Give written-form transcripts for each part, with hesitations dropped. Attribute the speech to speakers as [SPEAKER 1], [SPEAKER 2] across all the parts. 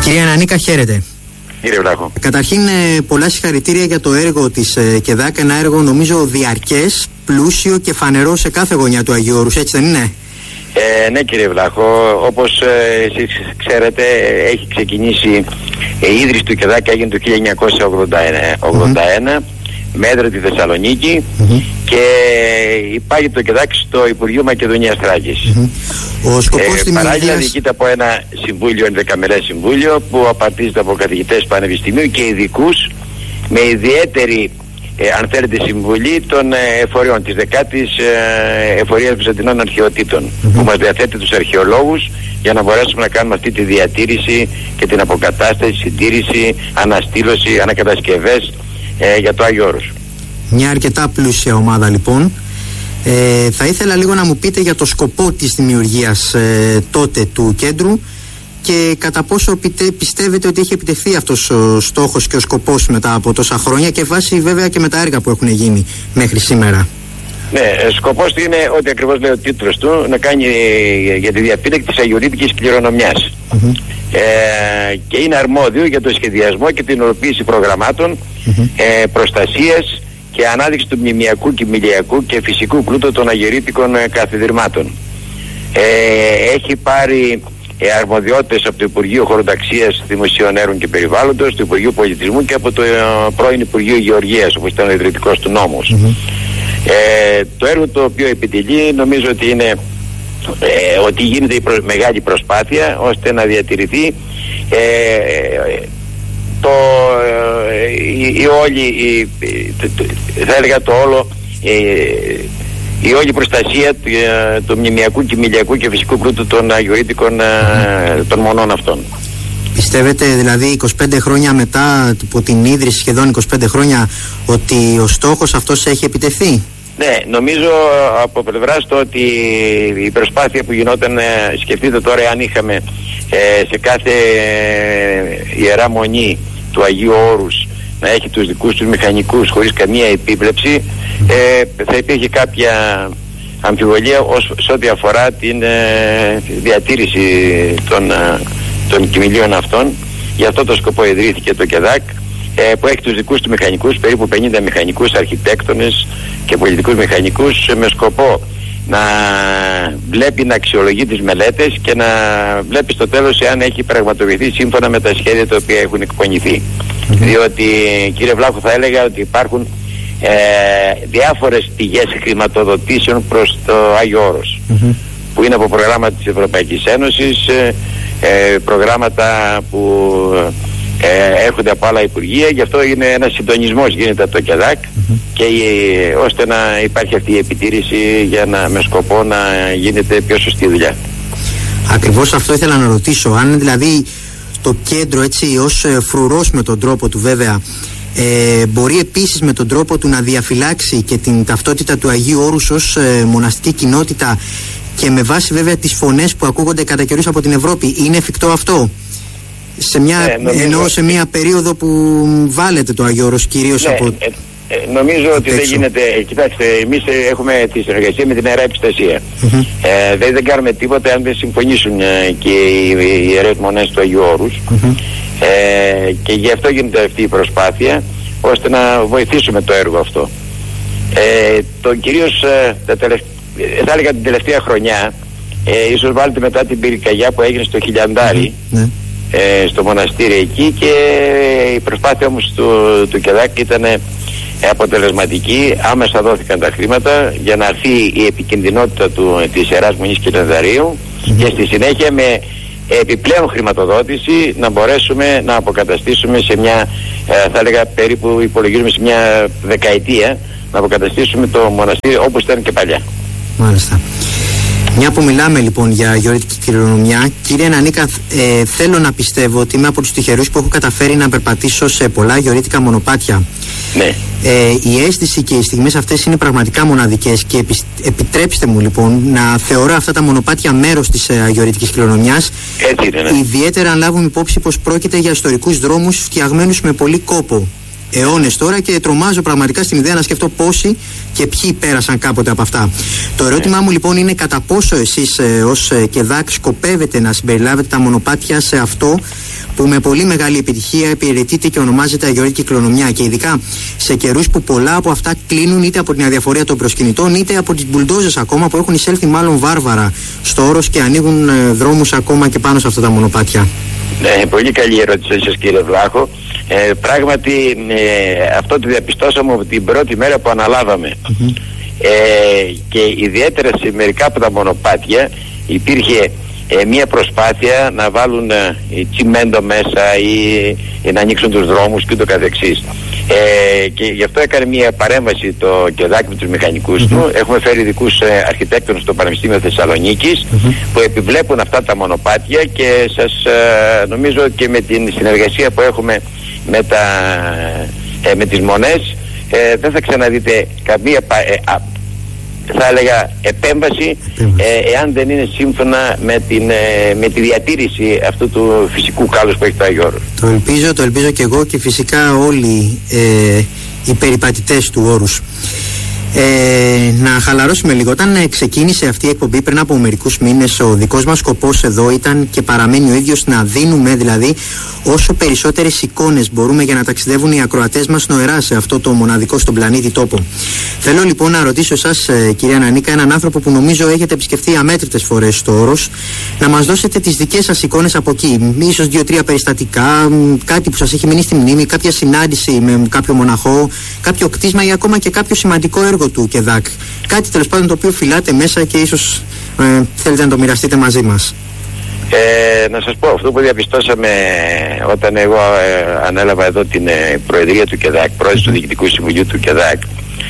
[SPEAKER 1] Κυρία Ανανίκα, χαίρετε.
[SPEAKER 2] Κύριε Βλάχο.
[SPEAKER 1] Καταρχήν, πολλά συγχαρητήρια για το έργο της ΚΕΔΑΚ. Ένα έργο νομίζω διαρκές, πλούσιο και φανερό σε κάθε γωνιά του Αγίου Όρους, έτσι δεν είναι?
[SPEAKER 2] Ναι, κύριε Βλάχο, όπως εσείς ξέρετε, έχει ξεκινήσει η ίδρυση του ΚΕΔΑΚ, έγινε το 1981 με έδρα τη Θεσσαλονίκη και υπάρχει το ΚΕΔΑΚ στο Υπουργείο Μακεδονίας Θράκης.
[SPEAKER 1] Ο σκοπός
[SPEAKER 2] παράλληλα διοικείται από ένα συμβούλιο, ενδεκαμερές συμβούλιο, που απαρτίζεται από καθηγητές πανεπιστημίου και ειδικούς με ιδιαίτερη αν θέλετε συμβουλή των εφοριών της 10ης Εφορίας Βυζαντινών Αρχαιοτήτων, που μας διαθέτει τους αρχαιολόγους για να μπορέσουμε να κάνουμε αυτή τη διατήρηση και την αποκατάσταση, συντήρηση, αναστήλωση, ανακατασκευές για το Άγιο Όρος.
[SPEAKER 1] Μια αρκετά πλούσια ομάδα λοιπόν. Θα ήθελα λίγο να μου πείτε για το σκοπό της δημιουργίας τότε του κέντρου και κατά πόσο πιστεύετε ότι έχει επιτευχθεί αυτός ο στόχος και ο σκοπός μετά από τόσα χρόνια και βάσει βέβαια και με τα έργα που έχουν γίνει μέχρι σήμερα.
[SPEAKER 2] Ναι, σκοπός του είναι ότι ακριβώς λέει ο τίτλος του, να κάνει για τη διαφύλαξη της αγιορείτικης κληρονομιάς. Και είναι αρμόδιο για το σχεδιασμό και την υλοποίηση προγραμμάτων προστασίας και ανάδειξη του μνημιακού, κοιμηλιακού και φυσικού πλούτου των αγιορείτικων καθιδρυμάτων. Έχει πάρει αρμοδιότητες από το Υπουργείο Χωροταξίας, Δημοσίων Έργων και Περιβάλλοντος, το Υπουργείο Πολιτισμού και από το πρώην Υπουργείο Γεωργίας, όπως ήταν ο ιδρυτικός του νόμος. Το έργο το οποίο επιτελεί, νομίζω ότι είναι ότι γίνεται η μεγάλη προσπάθεια ώστε να διατηρηθεί θα έλεγα το όλο η όλη προστασία του μνημιακού, κοιμηλιακού και φυσικού πλούτου των αγιορείτικων των μονών αυτών.
[SPEAKER 1] Πιστεύετε δηλαδή 25 χρόνια μετά από την ίδρυση, σχεδόν 25 χρόνια, ότι ο στόχος αυτός έχει επιτευχθεί?
[SPEAKER 2] Ναι, νομίζω από πλευράς το ότι η προσπάθεια που γινόταν, σκεφτείτε τώρα αν είχαμε σε κάθε ιερά μονή του Αγίου Όρους να έχει τους δικούς τους μηχανικούς χωρίς καμία επίβλεψη, θα υπήρχε κάποια αμφιβολία σε ό,τι αφορά την διατήρηση των κοιμηλίων αυτών. Γι' αυτό το σκοπό ιδρύθηκε το ΚΕΔΑΚ, που έχει τους δικούς του μηχανικούς, περίπου 50 μηχανικούς, αρχιτέκτονες και πολιτικούς μηχανικούς, με σκοπό να βλέπει, να αξιολογεί τις μελέτες και να βλέπει στο τέλος εάν έχει πραγματοποιηθεί σύμφωνα με τα σχέδια τα οποία έχουν εκπονηθεί. Διότι, κύριε Βλάχο, θα έλεγα ότι υπάρχουν διάφορες πηγές χρηματοδοτήσεων προς το Άγιο Όρος, που είναι από προγράμματα της Ευρωπαϊκής Ένωσης, προγράμματα που έρχονται από άλλα υπουργεία. Γι' αυτό είναι ένας συντονισμός, γίνεται από το ΚΕΔΑΚ, και ώστε να υπάρχει αυτή η επιτήρηση με σκοπό να γίνεται πιο σωστή δουλειά.
[SPEAKER 1] Ακριβώς αυτό ήθελα να ρωτήσω, αν δηλαδή το κέντρο έτσι ως φρουρός με τον τρόπο του βέβαια μπορεί επίσης με τον τρόπο του να διαφυλάξει και την ταυτότητα του Αγίου Όρους ως μοναστική κοινότητα και με βάση βέβαια τις φωνές που ακούγονται κατά καιρούς από την Ευρώπη. Είναι εφικτό αυτό? Σε μια περίοδο που βάλετε το Αγίου Όρος κυρίως από...
[SPEAKER 2] Νομίζω ότι δεν γίνεται. Κοιτάξτε, εμείς έχουμε τη συνεργασία με την Ιερά Επιστασία. Δεν κάνουμε τίποτα αν δεν συμφωνήσουν και οι ιερές μονές του Αγίου Όρους. Και γι' αυτό γίνεται αυτή η προσπάθεια, ώστε να βοηθήσουμε το έργο αυτό. Κυρίως θα έλεγα την τελευταία χρονιά, ίσως βάλετε μετά την πυρκαγιά που έγινε στο Χιλιαντάρι, στο μοναστήρι εκεί, και η προσπάθεια όμως του ΚΕΔΑΚ ήταν αποτελεσματική. Άμεσα δόθηκαν τα χρήματα για να έρθει η επικινδυνότητα της Ιεράς Μονής Κυρινδαρίου και στη συνέχεια με επιπλέον χρηματοδότηση να μπορέσουμε να αποκαταστήσουμε σε μια, θα έλεγα περίπου υπολογίζουμε σε μια δεκαετία, να αποκαταστήσουμε το μοναστήρι όπως ήταν και παλιά.
[SPEAKER 1] Μάλιστα. Μια που μιλάμε λοιπόν για αγιορείτικη κληρονομιά, κύριε Ανανίκα, θέλω να πιστεύω ότι είμαι από τους τυχερούς που έχω καταφέρει να περπατήσω σε πολλά αγιορείτικα μονοπάτια.
[SPEAKER 2] Ναι.
[SPEAKER 1] Η αίσθηση και οι στιγμές αυτές είναι πραγματικά μοναδικές και επιτρέψτε μου λοιπόν να θεωρώ αυτά τα μονοπάτια μέρος της αγιορείτικης κληρονομιάς.
[SPEAKER 2] Έτσι είναι, ναι.
[SPEAKER 1] Ιδιαίτερα αν λάβουμε υπόψη πως πρόκειται για ιστορικούς δρόμους φτιαγμένους με πολύ κόπο. Αιώνες τώρα, και τρομάζω πραγματικά στην ιδέα να σκεφτώ πόσοι και ποιοι πέρασαν κάποτε από αυτά. Το ερώτημά μου λοιπόν είναι κατά πόσο εσείς ως ΚΕΔΑΚ σκοπεύετε να συμπεριλάβετε τα μονοπάτια σε αυτό που με πολύ μεγάλη επιτυχία υπηρετείται και ονομάζεται αγιορείτικη κληρονομιά, και ειδικά σε καιρούς που πολλά από αυτά κλείνουν είτε από την αδιαφορία των προσκυνητών είτε από τις μπουλντόζες ακόμα που έχουν εισέλθει μάλλον βάρβαρα στο Όρος και ανοίγουν δρόμους ακόμα και πάνω σε αυτά τα μονοπάτια.
[SPEAKER 2] Ναι, πολύ καλή ερώτηση σας, κύριε Βλάχο. Πράγματι αυτό το διαπιστώσαμε από την πρώτη μέρα που αναλάβαμε. Και ιδιαίτερα σε μερικά από τα μονοπάτια υπήρχε μια προσπάθεια να βάλουν τσιμέντο μέσα ή να ανοίξουν τους δρόμους και ούτω καθεξής. Και γι' αυτό έκανε μια παρέμβαση το ΚΕΔΑΚ με τους μηχανικούς του. Έχουμε φέρει ειδικούς αρχιτέκτονες στο Πανεπιστήμιο Θεσσαλονίκης που επιβλέπουν αυτά τα μονοπάτια, και σας νομίζω και με την συνεργασία που έχουμε με τις μονές δεν θα ξαναδείτε καμία θα έλεγα επέμβαση εάν δεν είναι σύμφωνα με τη διατήρηση αυτού του φυσικού κάλους που έχει το Άγιο Όρος.
[SPEAKER 1] Το ελπίζω και εγώ, και φυσικά όλοι οι περιπατητές του Όρους. Να χαλαρώσουμε λίγο. Όταν ξεκίνησε αυτή η εκπομπή πριν από μερικούς μήνες, ο δικός μας σκοπός εδώ ήταν και παραμένει ο ίδιος, να δίνουμε δηλαδή όσο περισσότερες εικόνες μπορούμε για να ταξιδεύουν οι ακροατές μας νοερά σε αυτό το μοναδικό στον πλανήτη τόπο. Θέλω λοιπόν να ρωτήσω εσάς, κυρία Νανίκα, έναν άνθρωπο που νομίζω έχετε επισκεφθεί αμέτρητες φορές στο Όρος, να μας δώσετε τις δικές σας εικόνες από εκεί. Ίσως 2-3 περιστατικά, κάτι που σας έχει μείνει στη μνήμη, κάποια συνάντηση με κάποιο μοναχό, κάποιο κτίσμα ή ακόμα και κάποιο σημαντικό έργο του ΚΕΔΑΚ. Κάτι τέλος πάντων το οποίο φυλάτε μέσα και ίσως θέλετε να το μοιραστείτε μαζί μας.
[SPEAKER 2] Να σας πω, αυτό που διαπιστώσαμε όταν εγώ ανέλαβα εδώ την προεδρία του ΚΕΔΑΚ, πρόεδρος του Διοικητικού Συμβουλίου του ΚΕΔΑΚ,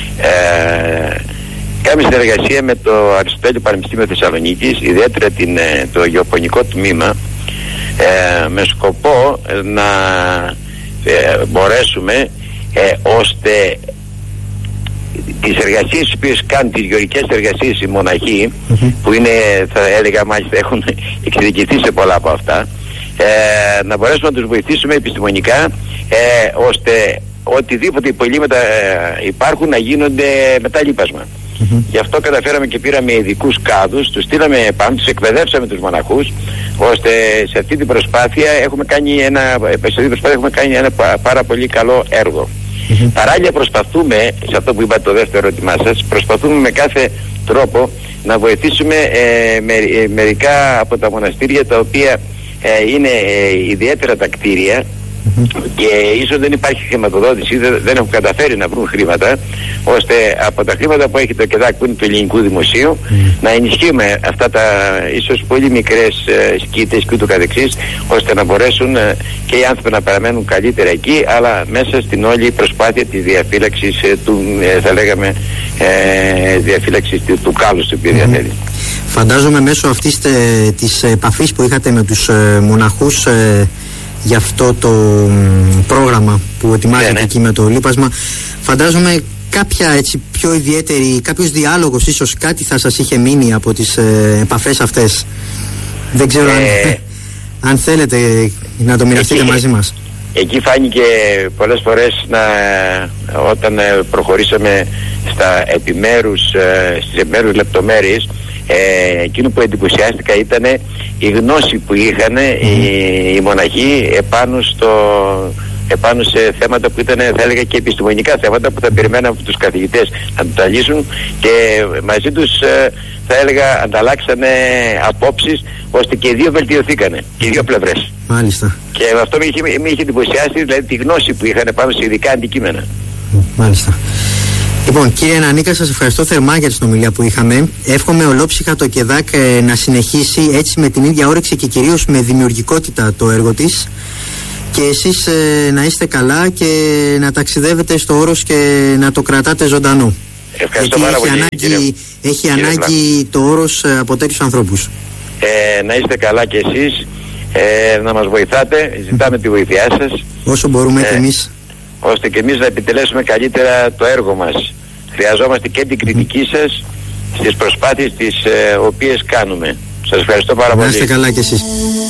[SPEAKER 2] κάνουμε συνεργασία με το Αριστοτέλειο Πανεπιστήμιο Θεσσαλονίκης, ιδιαίτερα το γεωπονικό τμήμα, με σκοπό να μπορέσουμε ώστε τις εργασίες τις οποίες κάνουν, τις γεωργικές εργασίες οι μοναχοί, που είναι, θα έλεγα μάλιστα, έχουν εξειδικευτεί σε πολλά από αυτά, να μπορέσουμε να τους βοηθήσουμε επιστημονικά, ώστε οτιδήποτε υπολείμματα υπάρχουν να γίνονται μετά λείπασμα. Γι' αυτό καταφέραμε και πήραμε ειδικούς κάδους, τους στείλαμε πάνω, τους εκπαιδεύσαμε τους μοναχούς, ώστε σε αυτή την προσπάθεια έχουμε κάνει ένα πάρα πολύ καλό έργο. Παράλληλα προσπαθούμε, σε αυτό που είπατε το δεύτερο ερώτημά σας, προσπαθούμε με κάθε τρόπο να βοηθήσουμε μερικά από τα μοναστήρια τα οποία είναι ιδιαίτερα τα κτίρια και ίσως δεν υπάρχει χρηματοδότηση, δεν έχουν καταφέρει να βρουν χρήματα, ώστε από τα χρήματα που έχει το ΚΕΔΑΚ, που είναι του Ελληνικού Δημοσίου, να ενισχύουμε αυτά τα ίσως πολύ μικρές σκήτες και ούτω καθεξής, ώστε να μπορέσουν και οι άνθρωποι να παραμένουν καλύτερα εκεί, αλλά μέσα στην όλη προσπάθεια της διαφύλαξης θα λέγαμε διαφύλαξης του κάλους του οποίου διαθέτει.
[SPEAKER 1] Φαντάζομαι μέσω αυτής της επαφής που είχατε με τους μοναχούς για αυτό το πρόγραμμα που ετοιμάζεται εκεί με το λείπασμα, φαντάζομαι κάποια έτσι πιο ιδιαίτερη, κάποιος διάλογος, ίσως κάτι θα σας είχε μείνει από τις επαφές αυτές. Δεν ξέρω αν θέλετε να το μοιραστείτε μαζί μας.
[SPEAKER 2] Εκεί φάνηκε πολλές φορές όταν προχωρήσαμε στις επιμέρους λεπτομέρειες, εκείνο που εντυπωσιάστηκα ήταν η γνώση που είχαν οι μοναχοί επάνω σε θέματα που ήταν, θα έλεγα, και επιστημονικά θέματα που θα περιμέναμε από τους καθηγητές να τα λύσουν, και μαζί τους θα έλεγα ανταλλάξανε απόψεις, ώστε και οι δύο βελτιωθήκανε, και οι δύο πλευρές.
[SPEAKER 1] Μάλιστα. Και
[SPEAKER 2] αυτό με είχε εντυπωσιάσει, δηλαδή τη γνώση που είχαν πάνω σε ειδικά αντικείμενα.
[SPEAKER 1] Μάλιστα. Λοιπόν, κύριε Νανίκα, σας ευχαριστώ θερμά για τη συνομιλία που είχαμε. Εύχομαι ολόψυχα το ΚΕΔΑΚ να συνεχίσει έτσι με την ίδια όρεξη και κυρίως με δημιουργικότητα το έργο της, και εσείς να είστε καλά και να ταξιδεύετε στο Όρος και να το κρατάτε ζωντανό.
[SPEAKER 2] Ευχαριστώ πάρα πολύ.
[SPEAKER 1] Έχει ανάγκη το Όρος από τέτοιους ανθρώπους.
[SPEAKER 2] Να είστε καλά κι εσείς, να μας βοηθάτε, ζητάμε τη βοήθειά σας.
[SPEAKER 1] Όσο μπορούμε και εμείς.
[SPEAKER 2] Ώστε και εμείς να επιτελέσουμε καλύτερα το έργο μας. Χρειαζόμαστε και την κριτική σας στις προσπάθειες τις οποίες κάνουμε. Σας ευχαριστώ πάρα πολύ.
[SPEAKER 1] Να είστε καλά κι εσείς.